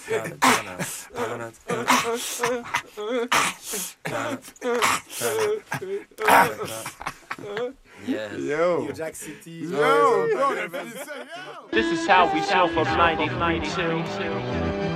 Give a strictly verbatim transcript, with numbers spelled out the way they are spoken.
Yes. Yo. New Jack City. Yo, bro, il a fait ça, yo. This is how we shout from ninety ninety-two.